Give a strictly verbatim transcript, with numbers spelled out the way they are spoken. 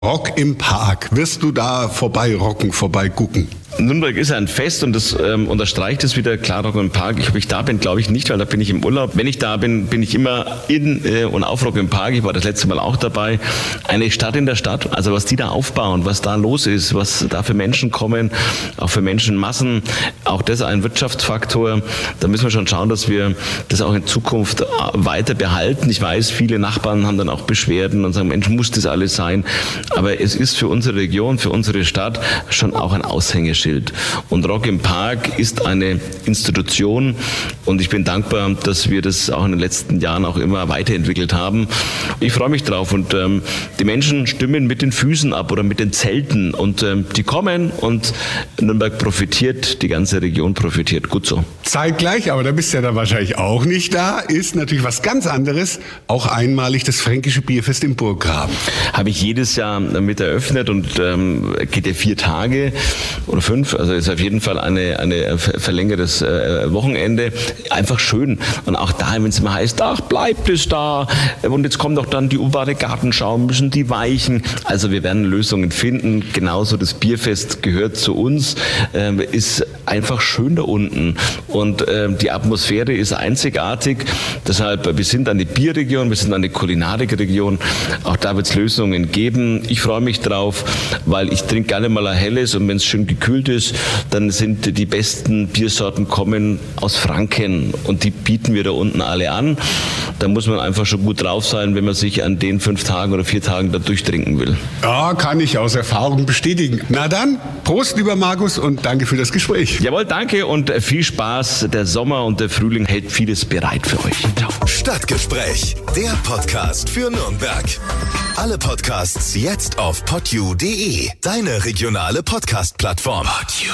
Rock im Park. Wirst du da vorbei rocken, vorbei gucken? Nürnberg ist ein Fest und das ähm, unterstreicht es wieder, klar, Rock im Park. Ich, ob ich da bin, glaube ich nicht, weil da bin ich im Urlaub. Wenn ich da bin, bin ich immer in äh, und auf Rock im Park. Ich war das letzte Mal auch dabei. Eine Stadt in der Stadt, also was die da aufbauen, was da los ist, was da für Menschen kommen, auch für Menschenmassen, auch das ein Wirtschaftsfaktor. Da müssen wir schon schauen, dass wir das auch in Zukunft weiter behalten. Ich weiß, viele Nachbarn haben dann auch Beschwerden und sagen, Mensch, muss das alles sein? Aber es ist für unsere Region, für unsere Stadt schon auch ein Aushängeschild. Und Rock im Park ist eine Institution und ich bin dankbar, dass wir das auch in den letzten Jahren auch immer weiterentwickelt haben. Ich freue mich drauf und ähm, die Menschen stimmen mit den Füßen ab oder mit den Zelten und ähm, die kommen und Nürnberg profitiert, die ganze Region profitiert. Gut so. Zeitgleich, aber da bist du ja dann wahrscheinlich auch nicht da, ist natürlich was ganz anderes, auch einmalig das Fränkische Bierfest im Burggraben. Habe ich jedes Jahr mit eröffnet und ähm, geht ja vier Tage oder fünf, also ist auf jeden Fall eine, eine verlängertes äh, Wochenende. Einfach schön. Und auch da, wenn es immer heißt, ach, bleibt es da. Und jetzt kommt auch dann die urbane Gartenschau, müssen die weichen. Also wir werden Lösungen finden. Genauso das Bierfest gehört zu uns, äh, ist einfach schön da unten. Und äh, die Atmosphäre ist einzigartig. Deshalb, wir sind eine Bierregion, wir sind eine Kulinarikregion. Auch da wird es Lösungen geben. Ich freue mich drauf, weil ich trinke gerne mal ein helles und wenn es schön gekühlt ist, dann sind die besten Biersorten kommen aus Franken und die bieten wir da unten alle an. Da muss man einfach schon gut drauf sein, wenn man sich an den fünf Tagen oder vier Tagen da durchtrinken will. Ja, kann ich aus Erfahrung bestätigen. Na dann, Prost, lieber Markus, und danke für das Gespräch. Jawohl, danke und viel Spaß. Der Sommer und der Frühling hält vieles bereit für euch. Ciao. Stadtgespräch, der Podcast für Nürnberg. Alle Podcasts jetzt auf podyou punkt de, deine regionale Podcast-Plattform.